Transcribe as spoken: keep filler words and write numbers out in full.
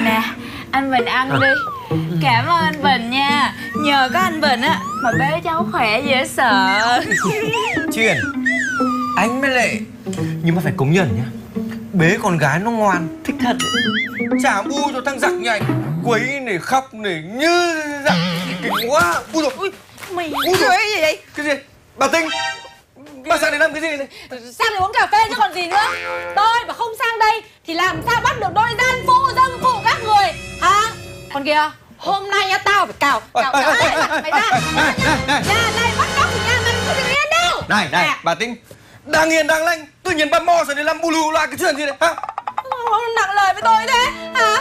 Nè, anh Bình ăn đi. Cảm ơn anh Bình nha. Nhờ có anh Bình á mà bế cháu khỏe dễ sợ. Chuyện anh mới lệ. Nhưng mà phải công nhận nhá, bế con gái nó ngoan, thích thật. Chả bu cho thằng giặc như anh. Quấy này khóc này như giặc. Kinh quá. Ui dồi ui. Mày Ui dồi. cái gì vậy? Cái gì? Bà Tinh, bà sang đây làm cái gì này? Sang để uống cà phê chứ còn gì nữa. Tôi mà không sang đây thì làm sao bắt được đôi gian phu dâm phụ các người hả? Còn kìa, hôm nay á tao phải cào cào cào mày ra. Nhà này bắt cóc thì nhà mày không được yên đâu. Này này, bà Tinh, đang yên đang lành, tự nhiên bà mò rồi để làm bù lù lại cái chuyện gì đấy hả? Nặng lời với tôi thế hả?